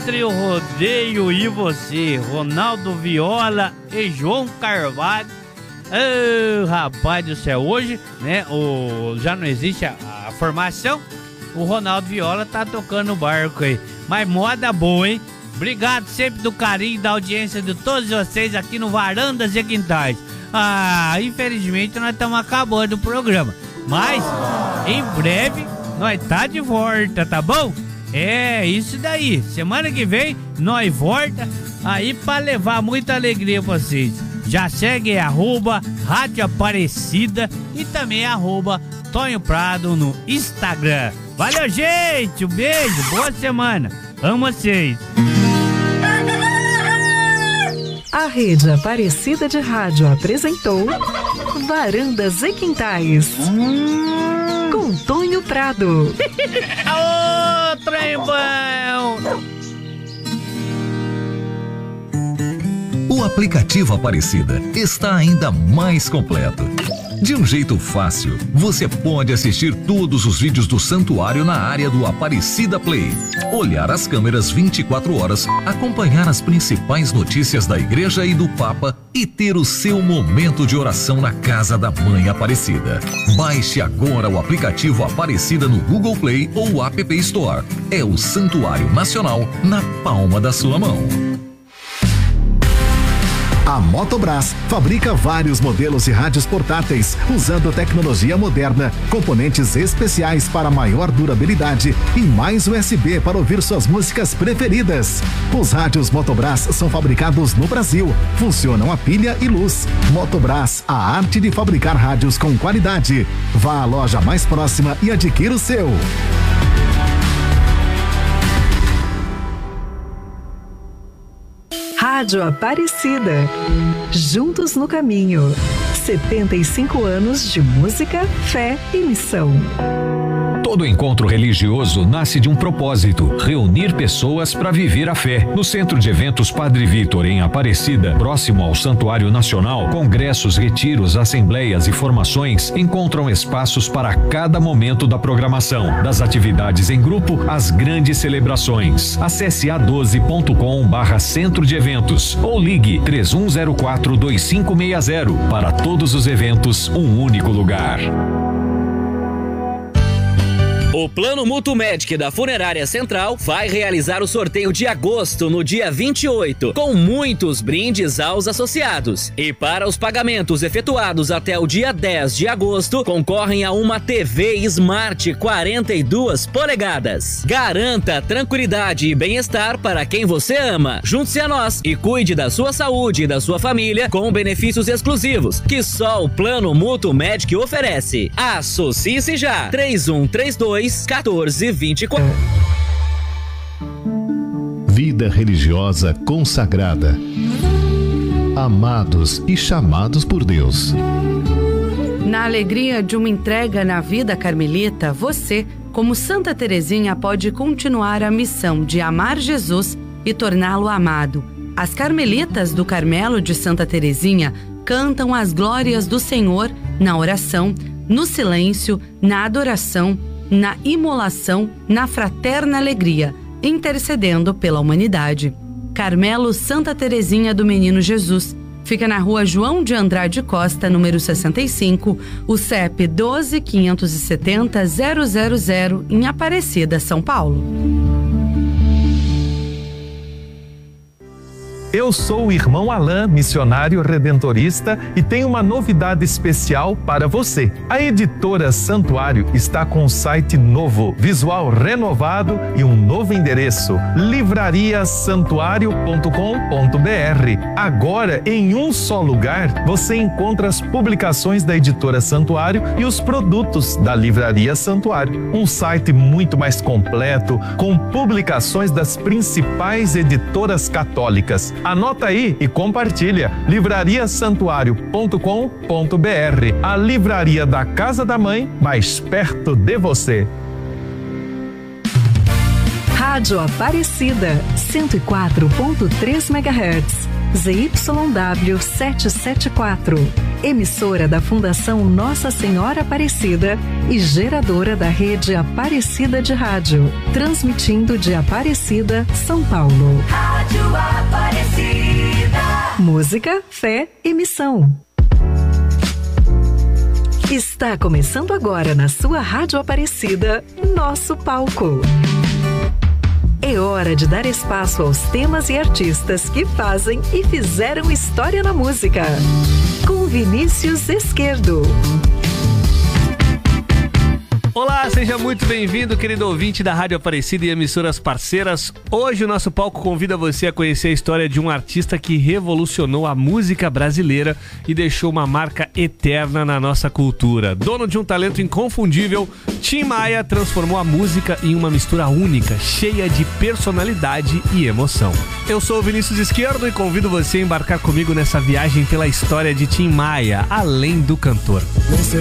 entre o rodeio e você, Ronaldo Viola e João Carvalho. Rapaz do céu, hoje, né, já não existe a formação, o Ronaldo Viola tá tocando o barco aí. Mas moda boa, hein? Obrigado sempre do carinho e da audiência de todos vocês aqui no Varandas e Quintais. Infelizmente nós estamos acabando o programa, mas em breve nós tá de volta, tá bom? É isso daí, semana que vem nós volta aí pra levar muita alegria pra vocês. Já segue Rádio Aparecida e também Tonho Prado no Instagram. Valeu, gente, um beijo, boa semana, amo vocês. A Rede Aparecida de Rádio apresentou Varandas e Quintais com Tonho Prado. Aô, trembão! O aplicativo Aparecida está ainda mais completo. De um jeito fácil, você pode assistir todos os vídeos do santuário na área do Aparecida Play, olhar as câmeras 24 horas, acompanhar as principais notícias da igreja e do Papa e ter o seu momento de oração na casa da Mãe Aparecida. Baixe agora o aplicativo Aparecida no Google Play ou App Store. É o Santuário Nacional na palma da sua mão. A Motobras fabrica vários modelos de rádios portáteis, usando tecnologia moderna, componentes especiais para maior durabilidade e mais USB para ouvir suas músicas preferidas. Os rádios Motobras são fabricados no Brasil, funcionam a pilha e luz. Motobras, a arte de fabricar rádios com qualidade. Vá à loja mais próxima e adquira o seu. Rádio Aparecida. Juntos no caminho. 75 anos de música, fé e missão. Todo encontro religioso nasce de um propósito: reunir pessoas para viver a fé. No Centro de Eventos Padre Vitor, em Aparecida, próximo ao Santuário Nacional, congressos, retiros, assembleias e formações encontram espaços para cada momento da programação, das atividades em grupo às grandes celebrações. Acesse a12.com/centro de eventos ou ligue 3104-2560. Para todos os eventos, um único lugar. O Plano Multimedic da Funerária Central vai realizar o sorteio de agosto no dia 28, com muitos brindes aos associados. E para os pagamentos efetuados até o dia 10 de agosto, concorrem a uma TV Smart 42 polegadas. Garanta tranquilidade e bem-estar para quem você ama. Junte-se a nós e cuide da sua saúde e da sua família com benefícios exclusivos que só o Plano Multimedic oferece. Associe-se já! 3132-1424. Vida religiosa consagrada. Amados e chamados por Deus. Na alegria de uma entrega na vida carmelita, você, como Santa Teresinha, pode continuar a missão de amar Jesus e torná-lo amado. As carmelitas do Carmelo de Santa Teresinha cantam as glórias do Senhor na oração, no silêncio, na adoração, na imolação, na fraterna alegria, intercedendo pela humanidade. Carmelo Santa Teresinha do Menino Jesus. Fica na rua João de Andrade Costa, número 65, o CEP 12.570.000, em Aparecida, São Paulo. Eu sou o irmão Alain, missionário redentorista, e tenho uma novidade especial para você. A editora Santuário está com um site novo, visual renovado e um novo endereço: livrariasantuario.com.br. Agora, em um só lugar, você encontra as publicações da editora Santuário e os produtos da Livraria Santuário. Um site muito mais completo, com publicações das principais editoras católicas. Anota aí e compartilha. livrariasantuario.com.br, a livraria da Casa da Mãe, mais perto de você. Rádio Aparecida, 104.3 MHz, ZYW 774, emissora da Fundação Nossa Senhora Aparecida e geradora da rede Aparecida de Rádio, transmitindo de Aparecida, São Paulo. Rádio Aparecida. Música, fé e missão. Está começando agora na sua Rádio Aparecida, Nosso Palco. É hora de dar espaço aos temas e artistas que fazem e fizeram história na música. Com Vinícius Esquerdo. Olá, seja muito bem-vindo, querido ouvinte da Rádio Aparecida e emissoras parceiras. Hoje o nosso palco convida você a conhecer a história de um artista que revolucionou a música brasileira e deixou uma marca eterna na nossa cultura. Dono de um talento inconfundível, Tim Maia transformou a música em uma mistura única, cheia de personalidade e emoção. Eu sou o Vinícius Esquerdo e convido você a embarcar comigo nessa viagem pela história de Tim Maia, além do cantor.